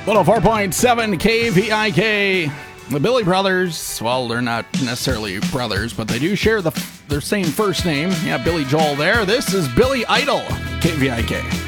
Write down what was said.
104.7 KVIK. The Billy brothers, well, they're not necessarily brothers, but they do share their same first name. Yeah, Billy Joel there. This is Billy Idol, KVIK.